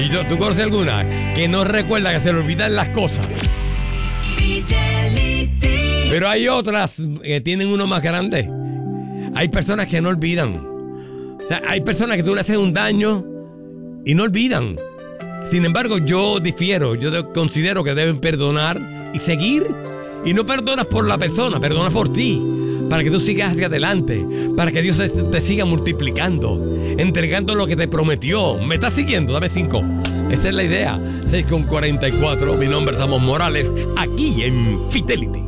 ¿Tú conoces alguna que no recuerda, que se le olvidan las cosas? Pero hay otras que tienen uno más grande. Hay personas que no olvidan. O sea, hay personas que tú le haces un daño y no olvidan. Sin embargo, yo difiero. Yo considero que deben perdonar y seguir. Y no perdonas por la persona, perdonas por ti. Para que tú sigas hacia adelante. Para que Dios te siga multiplicando. Entregando lo que te prometió. ¿Me estás siguiendo? Dame 5. Esa es la idea. 6:44. Mi nombre es Amos Morales. Aquí en Fidelity.